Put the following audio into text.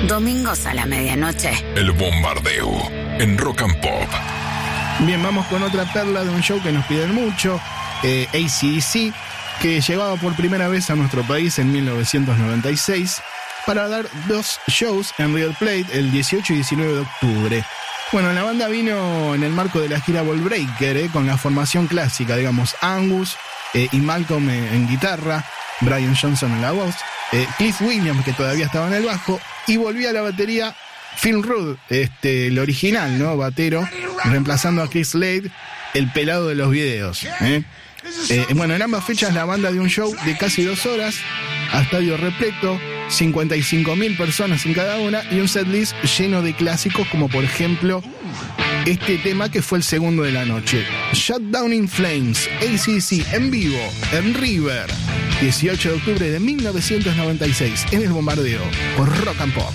Domingos a la medianoche. El Bombardeo en Rock and Pop. Bien, vamos con otra perla de un show que nos piden mucho, AC/DC, que llegaba por primera vez a nuestro país en 1996 para dar 2 shows en River Plate el 18 y 19 de octubre. Bueno, la banda vino en el marco de la gira Ballbreaker, con la formación clásica, digamos, Angus y Malcolm en guitarra, Brian Johnson en la voz, Cliff Williams, que todavía estaba en el bajo, y volvía a la batería Phil Rudd, el original, ¿no? Batero, reemplazando a Chris Slade, el pelado de los videos. Bueno, en ambas fechas la banda dio un show de casi 2 horas, a estadio repleto, 55.000 personas en cada una, y un setlist lleno de clásicos, como por ejemplo este tema que fue el segundo de la noche, Shut Down in Flames, AC/DC en vivo, en River, 18 de octubre de 1996, en el Bombardeo, por Rock and Pop.